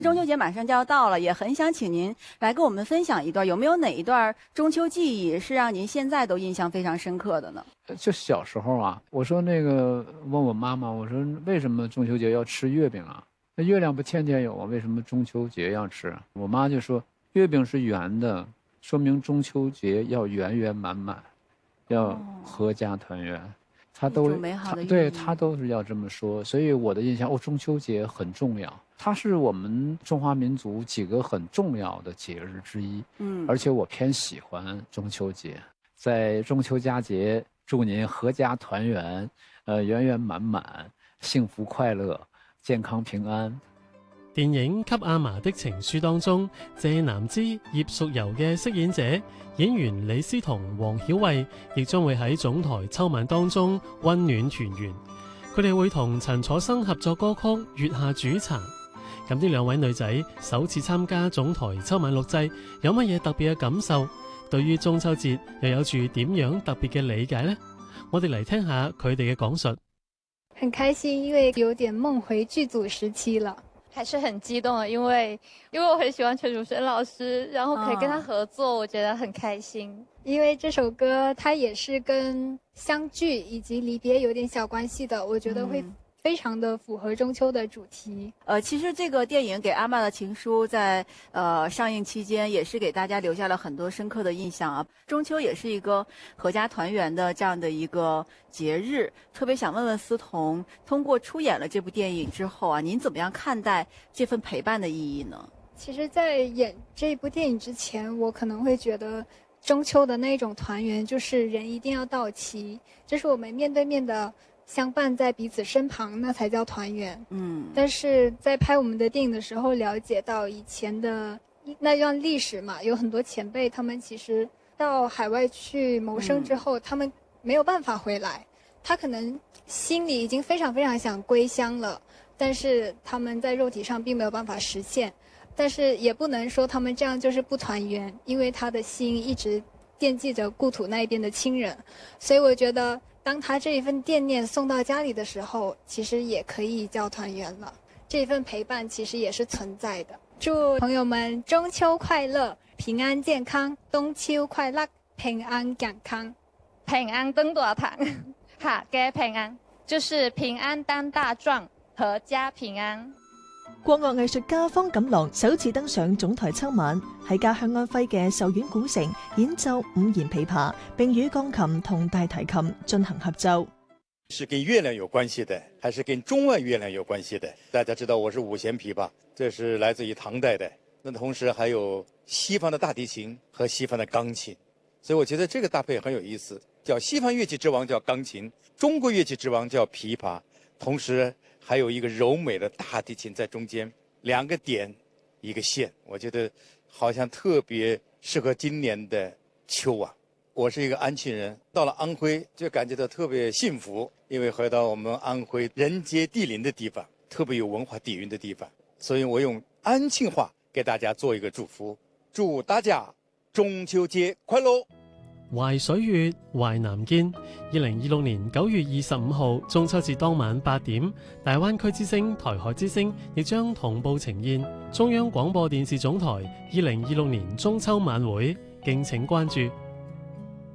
中秋节马上就要到了，也很想请您来跟我们分享一段，有没有哪一段中秋记忆是让您现在都印象非常深刻的呢？ 就小时候啊，我说问我妈妈，我说为什么中秋节要吃月饼啊？那月亮不天天有啊，为什么中秋节要吃？我妈就说月饼是圆的，说明中秋节要圆圆满满，要阖家团圆。她都是要这么说，所以我的印象中秋节很重要，它是我们中华民族几个很重要的节日之一。而且我偏喜欢中秋节，在中秋佳节，祝您阖家团圆，圆圆滿滿，幸福快樂，健康平安。 電影《給阿嫲的情書》當中，謝南芝、葉淑柔嘅飾演者演員李思彤、黃曉慧，亦將會喺總台秋晚當中溫暖團圓。佢哋會同陳楚生合作歌曲《月下煮茶》。咁呢兩位女仔首次參加總台秋晚錄製，有乜嘢特別嘅感受？對於中秋節又有住點樣特別嘅理解呢？我哋嚟聽下佢哋嘅講述。 很開心，因為有點夢回劇組時期了。 還是很激動的，因為我很喜歡陳楚生老師，然後可以跟他合作，我覺得很開心。 因為這首歌它也是跟相聚以及離別有點小關係的，我覺得會非常的符合中秋的主題。 其實這個電影《給阿嬤的情書》在上映期間也是給大家留下了很多深刻的印象啊。中秋也是一個阖家團圓的這樣的一個節日，特別想問問思彤，通過出演了這部電影之後啊，您怎麼樣看待這份陪伴的意義呢？ 其實在演這部電影之前，我可能會覺得中秋的那種團圓就是人一定要到齊，就是我們面對面的相伴在彼此身旁，那才叫團圓。但是在拍我們的電影的時候，了解到以前的那段歷史嘛，有很多前輩，他們其實到海外去謀生之後，他們沒有辦法回來，他可能心裡已經非常非常想歸鄉了，但是他們在肉體上並沒有辦法實現，但是也不能說他們這樣就是不團圓，因為他的心一直惦記着故土那邊的親人，所以我覺得當他這一份惦念送到家裡的時候，其實也可以叫團圓了。這一份陪伴其實也是存在的。祝朋友們中秋快樂，平安健康，冬秋快樂，平安健康， 平安登大堂，阖家平安，就是平安當大壯，阖家平安。 國樂藝術家方錦郎首次登上總台秋晚，喺家鄉安徽嘅壽縣古城演奏五弦琵琶，並與鋼琴同大提琴進行合奏。 是跟月亮有關係的，還是跟中外月亮有關係的？大家知道我是五弦琵琶，這是來自於唐代的。那同時還有西方的大提琴和西方的鋼琴，所以我覺得這個搭配很有意思。叫西方樂器之王叫鋼琴，中國樂器之王叫琵琶，同時還有一個柔美的大提琴在中間，兩個點一個線，我覺得好像特別適合今年的秋啊。我是一個安慶人，到了安徽就感覺到特別幸福，因為回到我們安徽人傑地靈的地方，特別有文化底蘊的地方，所以我用安慶話給大家做一個祝福，祝大家中秋節快樂。 淮水月，淮南見。2026年9月25號中秋節當晚8點，大灣區之聲、台海之聲亦將同步呈現中央廣播電視總台2026年中秋晚會，敬請關注。